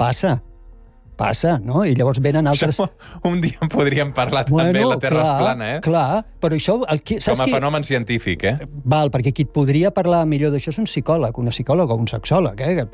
Passa, no? I llavors venen altres... Un dia en podríem parlar també, la Terra és plana, Clar, però això... Com a fenomen científic, Val, perquè qui et podria parlar millor d'això és un psicòleg, una psicòloga o un sexòleg,